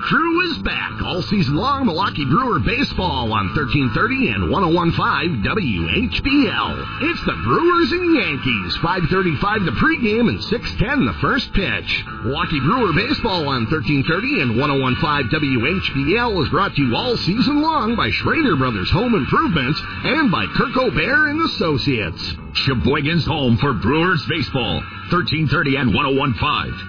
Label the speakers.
Speaker 1: crew is back all season long. Milwaukee Brewer baseball on 1330 and 101.5 WHBL. It's the Brewers and Yankees. 5:35 the pregame and 6:10 the first pitch. Milwaukee Brewer baseball on 1330 and 101.5 WHBL is brought to you all season long by Schrader Brothers Home Improvements and by Kirk O'Bear and Associates.
Speaker 2: Sheboygan's home for Brewers baseball. 1330 and 101.5